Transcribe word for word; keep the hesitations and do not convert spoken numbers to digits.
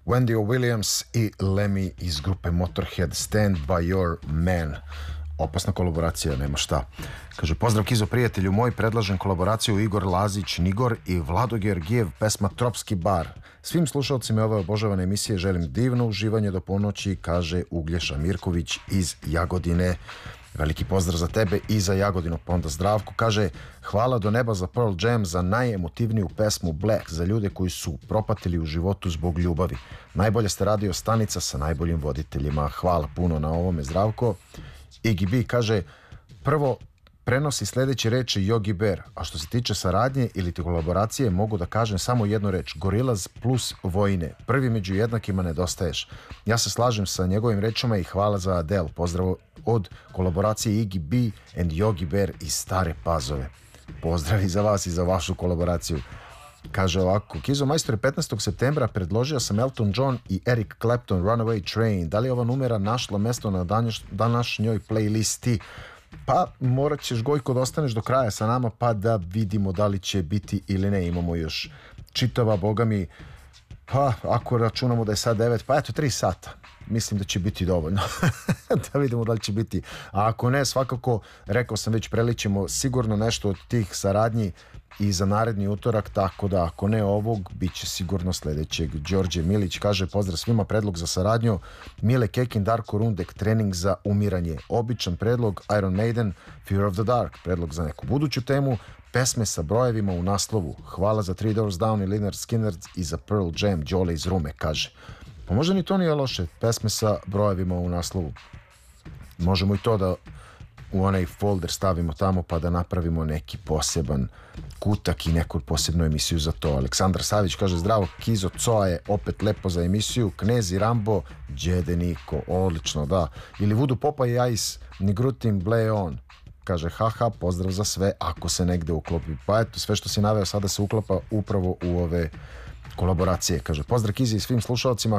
Wendy O. Williams i Lemmy iz grupe Motorhead, Stand By Your Man. Opasna kolaboracija, nema šta. Kaže, pozdrav Kizo prijatelju moj, predlažem kolaboraciju Igor Lazić, Nigor i Vlado Georgijev, pesma Tropski bar. Svim slušalcima ove obožavane emisije želim divno uživanje do ponoći, kaže Uglješa Mirković iz Jagodine. Veliki pozdrav za tebe i za Jagodinu. Pa onda Zdravko kaže, hvala do neba za Pearl Jam, za najemotivniju pesmu Black, za ljude koji su propatili u životu zbog ljubavi. Najbolje ste radio stanica sa najboljim voditeljima. Hvala puno na ovome, Zdravko. Iggy B kaže, prvo prenosi sljedeće reči Yogi Bear, a što se tiče saradnje ili kolaboracije, mogu da kažem samo jednu reč, Gorillaz plus Vojne, prvi među jednakima nedostaješ. Ja se slažem sa njegovim rečima i hvala za Adele. Pozdrav od kolaboracije Iggy B and Yogi Bear iz Stare Pazove. Pozdrav i za vas i za vašu kolaboraciju. Kaže ovako, Kizo majstore, petnaestog septembra predložio sam Elton John i Eric Clapton Runaway Train. Da li je ova numera našla mesto na današnjoj playlisti? Pa morat ćeš, Gojko, da ostaneš do kraja sa nama pa da vidimo da li će biti ili ne. Imamo još čitava, boga mi, pa ako računamo da je sad devet, pa eto tri sata. Mislim da će biti dovoljno da vidimo da li će biti. A ako ne, svakako, rekao sam već, prelićemo sigurno nešto od tih saradnji i za naredni utorak, tako da ako ne ovog, bit će sigurno sljedećeg. Đorđe Milić kaže, pozdrav svima, predlog za saradnju Mile Kekin, Darko Rundek, trening za umiranje. Običan predlog Iron Maiden, Fear of the Dark, predlog za neku buduću temu, pesme sa brojevima u naslovu. Hvala za Three Doors Down i Lynyrd Skynyrd i za Pearl Jam, Đole iz Rume, kaže. Pa možda ni to nije loše, pesme sa brojevima u naslovu. Možemo i to da u onaj folder stavimo tamo pa da napravimo neki poseban kutak i neku posebnu emisiju za to. Aleksandar Savić kaže, zdravo Kizo, coa je opet lepo za emisiju, Knez i Rambo, Đede Niko, odlično, da. Ili Vudu Popa i Ice, ni grutim Bleon. Kaže, haha, pozdrav za sve, ako se negde uklopi. Pa eto, sve što si naveo sada se uklapa upravo u ove kolaboracije. Kaže, pozdrav Kizi i svim slušalcima,